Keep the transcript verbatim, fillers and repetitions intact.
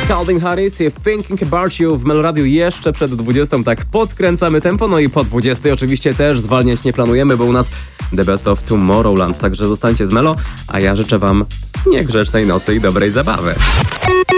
Calvin Harris i Thinking About You w Meloradiu jeszcze przed dwudziestą. Tak podkręcamy tempo, no i po dwudziestej oczywiście też zwalniać nie planujemy, bo u nas The Best of Tomorrowland, także zostańcie z Melo, a ja życzę wam niegrzecznej nocy i dobrej zabawy.